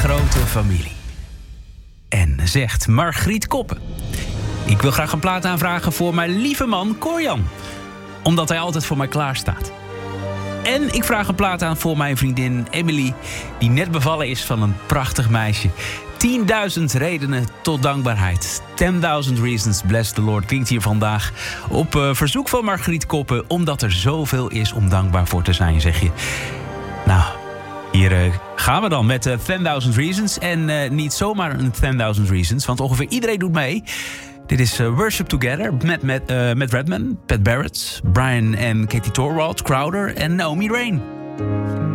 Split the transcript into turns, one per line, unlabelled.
grote familie. En zegt Margriet Koppen: ik wil graag een plaat aanvragen voor mijn lieve man Cor-Jan, omdat hij altijd voor mij klaar staat. En ik vraag een plaat aan voor mijn vriendin Emily, die net bevallen is van een prachtig meisje. 10.000 redenen tot dankbaarheid. 10.000 reasons, bless the Lord, klinkt hier vandaag op verzoek van Margriet Koppen, omdat er zoveel is om dankbaar voor te zijn, zeg je. Nou, hier gaan we dan met 10.000 reasons. En niet zomaar een 10.000 reasons, want ongeveer iedereen doet mee. Dit is Worship Together met Redman, Pat Barrett, Brian en Katie Torwald, Crowder en Naomi Rain.